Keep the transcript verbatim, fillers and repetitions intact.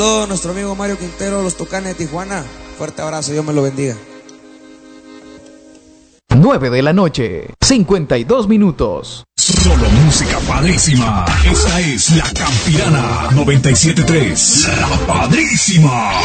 Todo nuestro amigo Mario Quintero, los Tucanes de Tijuana. Fuerte abrazo, Dios me lo bendiga. nueve de la noche, cincuenta y dos minutos. Solo música padrísima. Esta es La Campirana noventa y siete punto tres. La Padrísima.